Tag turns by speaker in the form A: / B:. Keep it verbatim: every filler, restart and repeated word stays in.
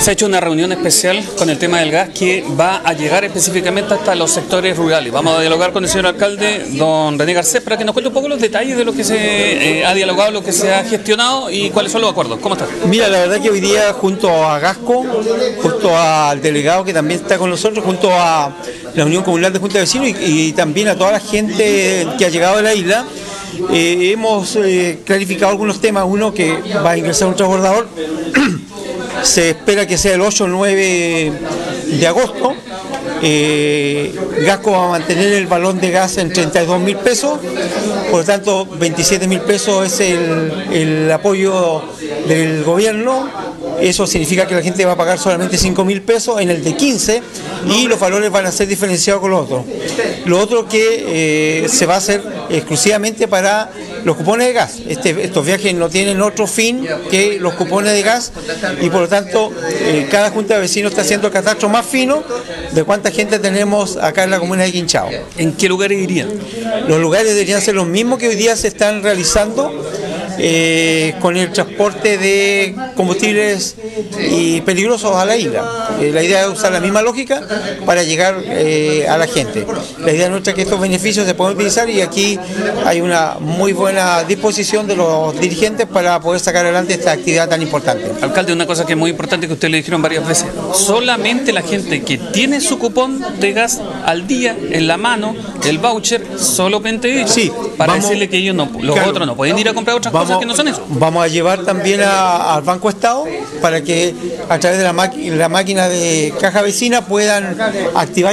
A: Se ha hecho una reunión especial con el tema del gas que va a llegar específicamente hasta los sectores rurales. Vamos a dialogar con el señor alcalde, don René Garcés, para que nos cuente un poco los detalles de lo que se eh, ha dialogado, lo que se ha gestionado y cuáles son los acuerdos. ¿Cómo está?
B: Mira, la verdad que hoy día junto a Gasco, junto al delegado que también está con nosotros, junto a la Unión Comunal de Junta de Vecinos y, y también a toda la gente que ha llegado a la isla, eh, hemos eh, clarificado algunos temas. Uno, que va a ingresar un transbordador. Se espera que sea el ocho o nueve de agosto. Eh, Gasco va a mantener el balón de gas en treinta y dos mil pesos, por lo tanto veintisiete mil pesos es el, el apoyo del gobierno. Eso significa que la gente va a pagar solamente cinco mil pesos en el de quince y los valores van a ser diferenciados con los otros. Lo otro que eh, se va a hacer exclusivamente para los cupones de gas. Este, estos viajes no tienen otro fin que los cupones de gas y por lo tanto eh, cada junta de vecinos está haciendo el catastro más fino de cuánta gente tenemos acá en la comuna de Quinchao.
A: ¿En qué lugares irían?
B: Los lugares deberían ser los mismos que hoy día se están realizando eh, con el transporte de combustibles y peligrosos a la isla. Eh, la idea es usar la misma lógica para llegar eh, a la gente. La idea nuestra es que estos beneficios se puedan utilizar y aquí hay una muy buena disposición de los dirigentes para poder sacar adelante esta actividad tan importante.
A: Alcalde, una cosa que es muy importante que usted le dijeron varias veces: solamente la gente que tiene su cupón de gas al día en la mano, el voucher, solamente ellos,
B: sí,
A: para
B: vamos,
A: decirle que ellos no, los
B: claro,
A: otros no pueden ir a comprar otras
B: vamos,
A: cosas que no son eso.
B: Vamos a llevar también a, al Banco Estado para que a través de la, la máquina de caja vecina puedan activar